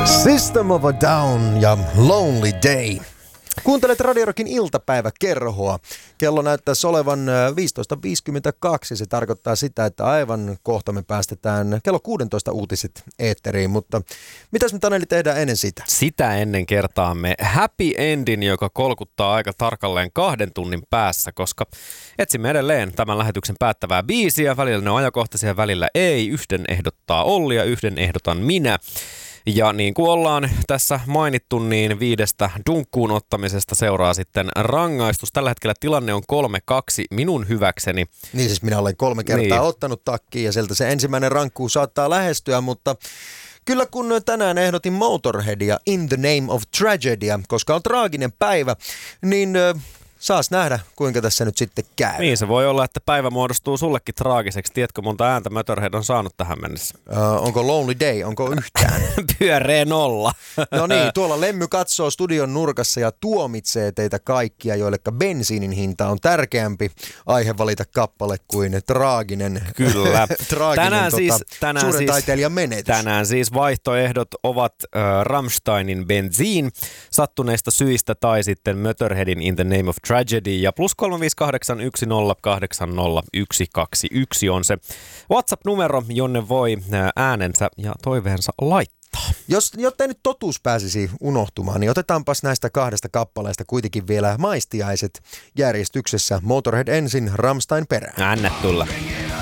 System of a Down ja Lonely Day. Kuuntelet Radio Rockin iltapäiväkerhoa. Kello näyttäisi olevan 15.52. Se tarkoittaa sitä, että aivan kohta me päästetään kello 16 uutiset eetteriin. Mutta mitäs me, Taneli, tehdään ennen sitä? Sitä ennen kertaamme Happy Endin, joka kolkuttaa aika tarkalleen 2 tunnin päässä, koska etsimme edelleen tämän lähetyksen päättävää biisiä. Välillä ne on ajankohtaisia, välillä ei. Yhden ehdottaa Olli ja yhden ehdotan minä. Ja niin kuin ollaan tässä mainittu, niin 5 dunkkuun ottamisesta seuraa sitten rangaistus. Tällä hetkellä tilanne on 3-2 minun hyväkseni. Niin siis minä olen 3 kertaa ottanut takkiin ja sieltä se ensimmäinen rankkuu saattaa lähestyä, mutta kyllä kun tänään ehdotin Motorheadia In the Name of Tragedya, koska on traaginen päivä, niin saas nähdä, kuinka tässä nyt sitten käy. Niin, se voi olla, että päivä muodostuu sullekin traagiseksi. Tiedätkö, monta ääntä Motorhead on saanut tähän mennessä? Onko Lonely Day? Onko yhtään? Pyöreä 0. No niin, tuolla Lemmy katsoo studion nurkassa ja tuomitsee teitä kaikkia, joilleka bensiinin hinta on tärkeämpi aihe valita kappale kuin traaginen, Kyllä. tänään suuren taiteilijan menetys. Tänään siis vaihtoehdot ovat Rammsteinin Benzin sattuneista syistä tai sitten Motorheadin In the Name of Tragedy ja +358 1080121 on se WhatsApp-numero, jonne voi äänensä ja toiveensa laittaa. Jotta nyt totuus pääsisi unohtumaan, niin otetaanpas näistä 2 kappaleesta kuitenkin vielä maistiaiset järjestyksessä. Motorhead ensin, Rammstein perään. Anna tulla.